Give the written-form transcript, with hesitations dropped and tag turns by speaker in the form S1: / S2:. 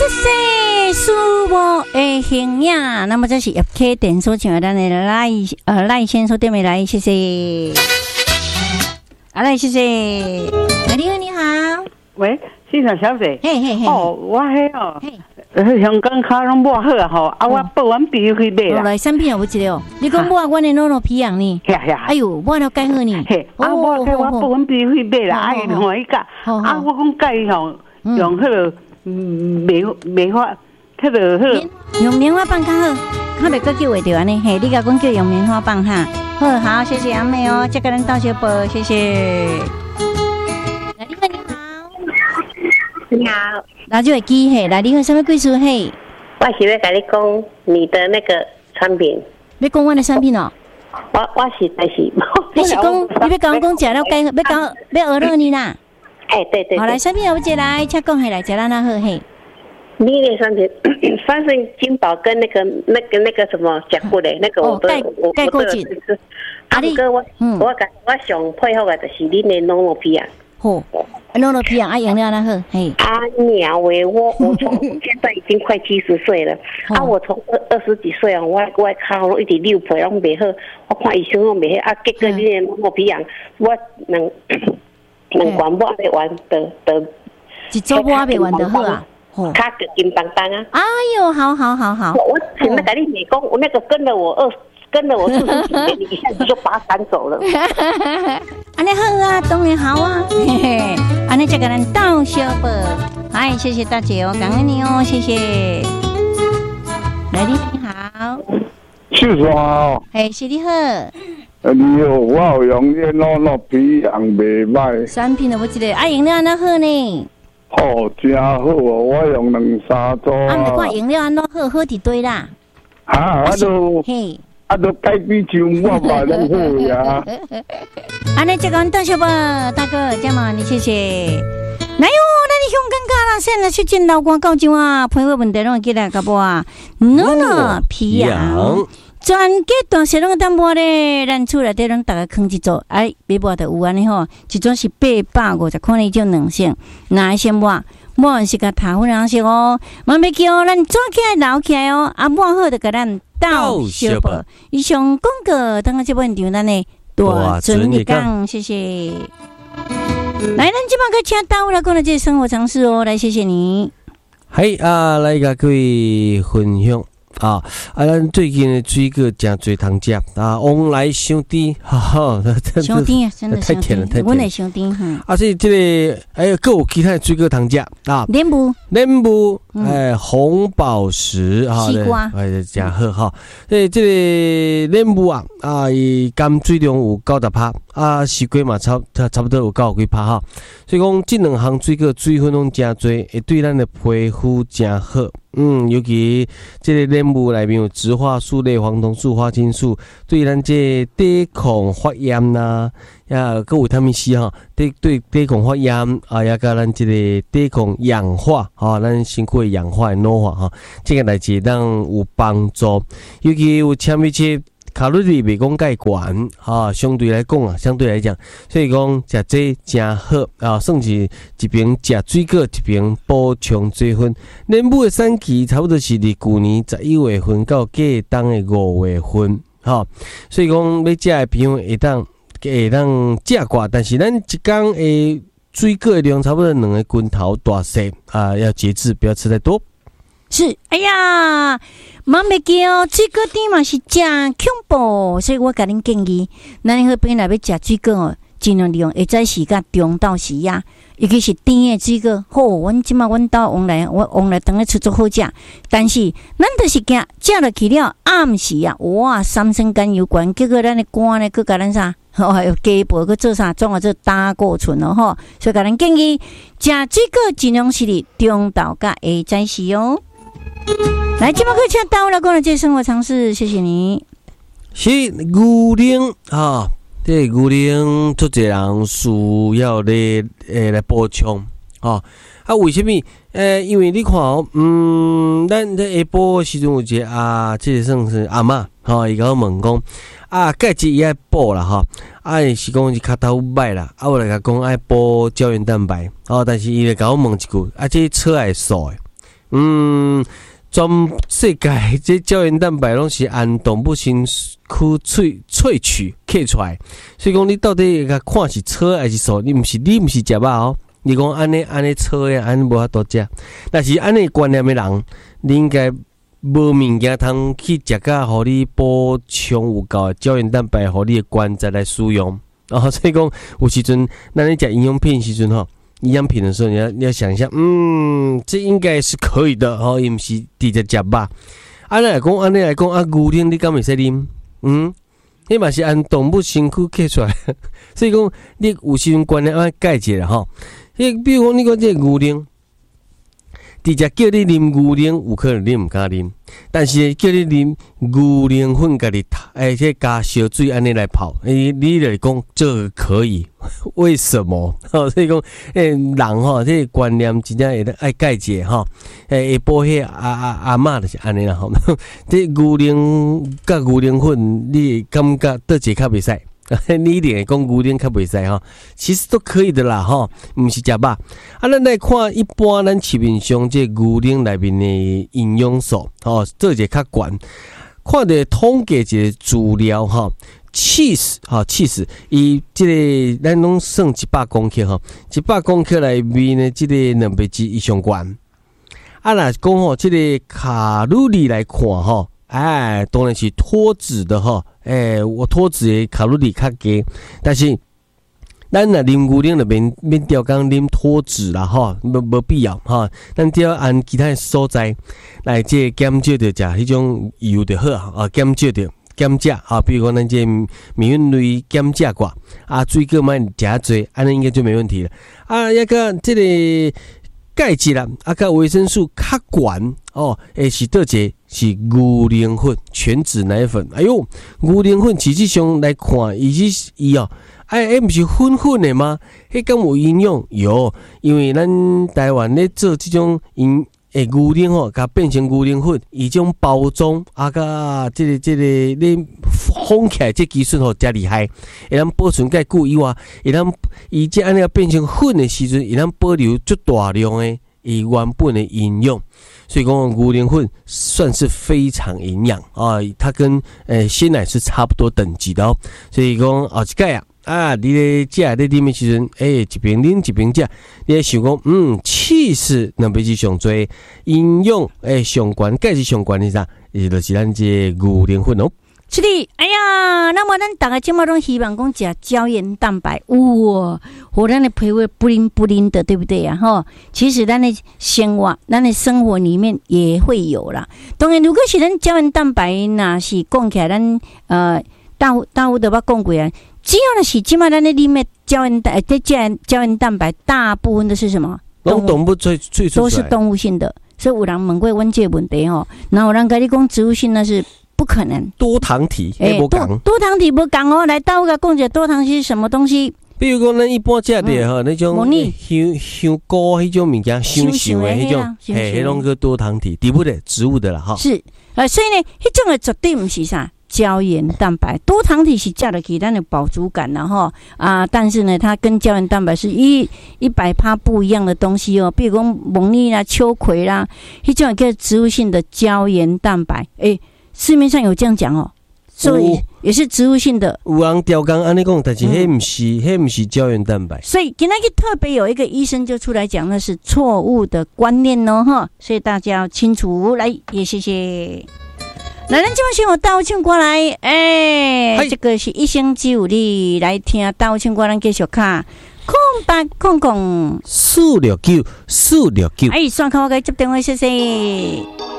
S1: 谢师傅的形影。那么这是叶K点所请咱的赖先生对面来，谢谢。来，谢谢。你好，你好。
S2: 喂，欣赏小姐。
S1: 嘿嘿嘿。
S2: 哦，我迄哦，香港卡拢抹好啊吼，啊我报完皮去买啦。
S1: 来，产品有一个哦，你讲抹我的诺诺皮养呢？哎呦，抹了改好呢。
S2: 嘿，啊我报完皮去买啦，啊伊看伊甲，啊我讲改吼，用迄个棉花，迄个
S1: 用棉花棒较好，较袂阁叫会着安尼。嘿，你甲讲叫用棉花棒哈。好，谢谢阿妹哦，这个人道谢报，谢谢。
S3: 你好，
S1: 那就会记嘿，来，你有什么贵事嘿？
S3: 我是要跟你讲你的那个产品。
S1: 要讲我的产品哦？
S3: 我是但是，
S1: 你是讲你要跟我讲食了该要讹了你啦？
S3: 哎，对。
S1: 好来，产品有一来，请讲嘿来，食咱那好嘿。
S3: 你的产品，反正金宝跟那个什么甲骨嘞，那个我
S1: 盖过去。
S3: 啊，你哥我上配合的就是你的诺诺皮啊。
S1: 好，诺诺皮啊，用了那好，嘿。
S3: 啊娘喂，我从现在已经快70岁了，啊，我从20几岁啊，我靠一直溜皮，拢袂好，我看医生拢袂好，啊，结果你的诺诺皮啊，我两罐我未完的，
S1: 一周我未完的好啊。
S3: 卡个金邦邦啊！
S1: 哎呦，好。
S3: 我前面跟你美工，我那个跟了我40几年，你一下子就把他赶走了。
S1: 安尼好啊，当然好啊，嘿嘿，安尼这个人道谢报，哎，谢谢大姐哦，感恩你哦，谢谢。来，你好，
S4: 是啥？
S1: 嘿，是你好。
S4: 你好，我有用的诺诺皮养袂歹。
S1: 产品的我记得，啊，用了安那好呢？
S4: 哦，真好哦！我用2-3组啊。
S1: 啊，毋看用了安怎好伫堆啦？
S4: 啊都
S1: 嘿，
S4: 都改比上我嘛拢好呀。
S1: 安尼这个道谢报，大哥，这么你谢谢。来哟，那你香港卡啦，现在去见老官告状啊，朋友问题拢会记来个不啊？诺诺皮养。全家大小拢淡薄咧，咱厝内底拢大家扛一组，哎，买无就有安尼吼，一组是850块呢，种2升，哪一先抹是甲头粉红色哦，万别叫咱抓起来捞起来哦，啊抹好就甲咱倒小报。以上广告，等下这本场咱的大准日讲，谢谢。来，咱即摆个请到来讲的这生活常识哦，来谢谢你。
S5: 嘿啊，来甲各位分享。咱最近的水果真多通食啊，往来伤甜，哈哈，
S1: 伤甜啊，真的
S5: 太甜了，太甜。
S1: 我也伤甜，
S5: 所以这个各有其他的水果通食啊，莲雾，红宝石哈，
S1: 西瓜，
S5: 真好哈。这个莲雾啊，伊甘水中有90%，西瓜嘛差不多有90几%哈。所以讲这两项水果水分拢真多，会对咱的皮肤真好。尤其这个莲雾内面有植化素、类黄酮素、花青素，对咱这抵抗发炎呐，还有维他命 C 哈，抵抗发炎啊，也甲咱这个抵抗氧化哈，咱身躯的氧化老化哈，这个代志咱有帮助。尤其有纤维质。卡路里袂讲介悬哈，相对来讲，所以讲食这真好啊，算是一边食水果，一边补充水分。莲雾的产期差不多是伫去年11月份到隔当的5月份，哈，所以讲要食的朋友会当食过，但是咱一天的水果的量差不多2个拳头大小啊，要节制，不要吃太多。
S1: 是，哎呀，妈袂记哦，水果甜嘛是真恐怖，所以我甲恁建议，咱好朋友来要食水果哦，尽量利用下早时甲中昼时啊，尤其是甜的水果。好，阮即马阮兜往来当咧出足好食，但是咱就是惊食落去了暗时啊，哇，3升甘油罐，结果咱的肝呢，佮甲咱啥？又加薄佮做啥？总做胆固醇咯吼，所以甲咱建议食水果尽量是伫中昼甲下早时哦。来，今麦克请到了，讲了这生活常识，谢谢你。
S5: 是牛奶啊，这牛奶做侪人需要来补充啊。为什么？因为你看哦，咱在下晡时阵有一个这个算是阿嬷伊甲我问讲钙质伊爱补啦是讲是脚头歹啦，我来甲讲爱补胶原蛋白但是伊来甲我问一句这测爱素的。 全世界这胶原蛋白拢是按动物身躯萃取刻出来，所以讲你到底甲看是错还是素？你毋是食肉哦。你讲安尼错诶，安尼无法度食。但是安尼观念诶人，你应该无物件通去食甲，互你补充有够胶原蛋白，互你诶关节来使用。所以讲有时阵，咱咧食营养品时阵吼。营养品的时候，你要想一下，这应该是可以的吼，伊毋是直接食肉。安尼来讲，牛奶你敢会使啉？迄嘛是按动物身躯刻出来，所以讲你有时阵观念要改一下吼。比如讲你讲这牛奶，直接叫你啉牛奶，有可能你毋敢啉，但是叫你啉牛奶粉，家己这加烧水安尼来泡，你来讲这个可以，为什么？所以讲，人吼，这个观念真正会爱改一下吼。下晡迄阿嬷就是安尼啦吼。这牛奶甲牛奶粉，你感觉倒一个较袂使？你一定会讲牛奶较袂使吼，其实都可以的啦吼，毋是食肉。咱来看一般咱市面上这牛奶内面的营养素吼，做一个较悬。看着统计一个资料吼 ，cheese 伊即个咱拢算100公克吼，100公克内面的即个蛋白质伊上悬。若讲吼，即个卡路里来看吼。当然是脱脂的哈，我脱脂的卡路里较低，但是咱若啉牛奶就免调讲啉脱脂啦哈，无必要哈，咱只要按其他的所在来这减少着食迄种油就好啊，减少啊，比如讲咱这面粉类减少寡水果莫食啊多，安尼应该就没问题了一个这个。钙质啦，甲维生素较悬是倒一是牛奶粉，全脂奶粉。哎呦，牛奶粉实际上来看，伊毋是粉的吗？迄敢有营养？有，因为咱台湾咧做这种牛奶吼，甲变成牛奶粉，伊种包装甲这个咧封起来，这技术吼真厉害，会当保存介久以外，伊这安尼变成粉的时阵，会当保留足大量的伊原本的营养，所以讲牛奶粉算是非常营养它跟鲜奶是差不多等级的所以讲一届你咧食咧啉的时阵，一边啉一边食，你咧想讲cheese蛋白质上多，营养上悬，钙质上悬是啥？伊就是咱这牛奶粉
S1: 是的，那么咱大家今麦拢希望讲食胶原蛋白，哇，互咱的皮肤不灵的，对不对啊？其实咱的生活里面也会有啦。当然，如果是咱胶原蛋白，那是讲起来，咱大有都捌讲过啊。只要是今麦咱的里面胶原蛋白，大部分都是什么？
S5: 动物萃取
S1: 都是动物性的。所以有人问过阮这个问题然后有人跟你讲植物性那是。不可能，
S5: 多糖体
S1: 多糖体不讲来到我讲一下多糖体是什么东西？
S5: 比如讲，咱一般食的那种香菇迄种物件，香的迄种，迄种叫多糖体，植物的啦
S1: 是所以呢，迄种的绝对不是啥胶原蛋白，多糖体是食得起咱的饱足感啦但是呢，它跟胶原蛋白是100%不一样的东西比如讲蒙利啦、秋葵啦，迄种叫植物性的胶原蛋白，市面上有这样讲所以也是植物性的。
S5: 有人调讲安尼讲，但是迄不是胶原蛋白。
S1: 所以今天特别有一个医生就出来讲，那是错误的观念所以大家要清楚。来，也谢谢。来，咱今晚先我倒唱过来，这个是1星期5日来听倒唱歌，咱继续看。0800 469，
S5: 算看我该接电话，谢谢。